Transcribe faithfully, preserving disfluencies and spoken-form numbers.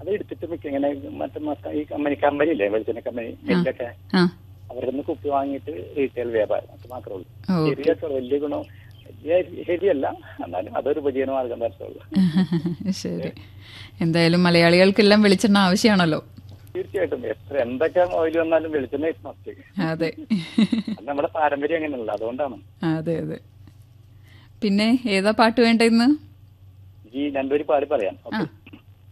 അത് എടുത്തിട്ട് മിക്ക ഇങ്ങനെ മറ്റേ മൊത്തം ഈ കമ്പനി കമ്പനി ഇല്ലേ വെളിച്ചെണ്ണ കമ്പനി മില്ലൊക്കെ അവരുടെ നിന്ന് കുപ്പി വാങ്ങിയിട്ട് റീറ്റെയിൽ വ്യാപാരം അത് മാത്രമേ ഉള്ളൂ. ചെറിയ വലിയ ഗുണം വലിയ ശരിയല്ല, എന്നാലും അതൊരു ഉപജീവന മാർഗം തരത്തുള്ളൂ. ശരി, എന്തായാലും മലയാളികൾക്കെല്ലാം വെളിച്ചെണ്ണ ആവശ്യമാണല്ലോ. തീർച്ചയായിട്ടും എത്ര എന്തൊക്കെ ഓയിൽ വന്നാലും വെളിച്ചെണ്ണ ഇസ് മസ്റ്റ്. അതെ, നമ്മുടെ പാരമ്പര്യം അങ്ങനെയല്ല, അതുകൊണ്ടാണ്. അതെ അതെ. പിന്നെ ഏതാ പാട്ട് വേണ്ട ഇന്ന്? ഈ രണ്ടുപേര് പാടി പറയാം. ആ